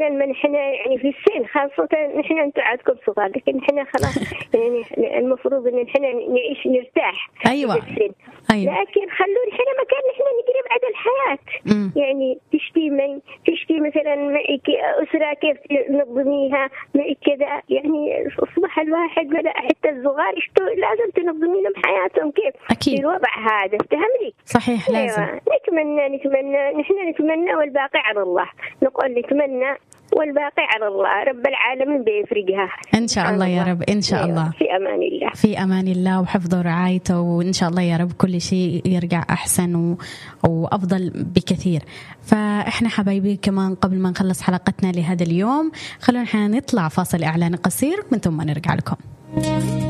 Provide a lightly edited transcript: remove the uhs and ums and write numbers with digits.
بدل ما نحن يعني في السن خاصة نحن أنتوا عادكم صغار، لكن نحن خلاص يعني المفروض إن نحن نعيش نرتاح. أيوة. في السن. أيوة. لكن خلوا نحن مكان نحن نجري بعد الحياة. يعني تشتي مثلا معك أسرة كيف تنظميها معك كذا، يعني أصبح الواحد بدأ حتى الصغار لازم تنظمي لهم حياتهم كيف أكيد. في الوضع هذا، تفهمني؟ صحيح. لازم. أيوة. نحن نتمنى والباقي على الله. نقول نتمنى والباقي على الله، رب العالمين بيفرجها إن شاء الله يا رب. إن شاء الله. في أمان الله. في أمان الله وحفظه ورعايته، وإن شاء الله يا رب كل شيء يرجع أحسن وأفضل بكثير. فإحنا حبايبي كمان قبل ما نخلص حلقتنا لهذا اليوم خلونا نطلع فاصل إعلاني قصير من ثم نرجع لكم.